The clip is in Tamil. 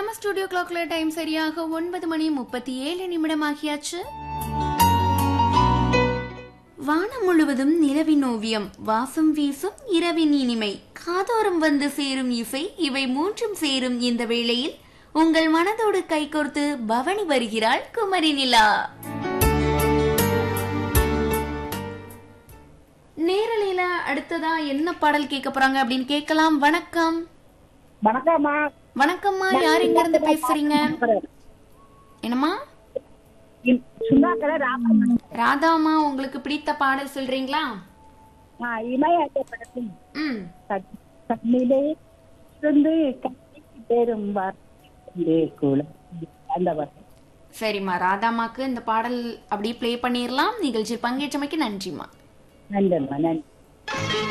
நம்ம ஸ்டுடியோ கிளாக்ல டைம் சரியாக 9:37 ஆகியாச்சு. வானம் முழுவதும் நிலவின் ஓவியம், வாசம் வீசும் இரவின் இனிமை, காதோரம் வந்து சேரும் இசை, இவை மூன்றும் சேரும் இந்த வேளையில் உங்கள் மனதோடு கைகோர்த்து பவனி வருகிறாள் குமரி நிலா. நேரலையில அடுத்ததா என்ன பாடல் கேட்க போறாங்க அப்படின்னு கேட்கலாம். வணக்கம். வணக்கம்மா. வணக்கம்மா, யார் எங்க இருந்து பேசுறீங்க? என்னம்மா? ராதாமா, உங்களுக்கு பிடித்த பாடல் சொல்றீங்களா? இமயத்தை படத்தில் கண்ணிலே இருந்து பெரும் அந்த சரிம்மா, ராதாமாக்கு இந்த பாடல் அப்படியே பிளே பண்ணிடலாம். நிகழ்ச்சியில் பங்கேற்றமைக்கு நன்றிம்மா. நன்றி.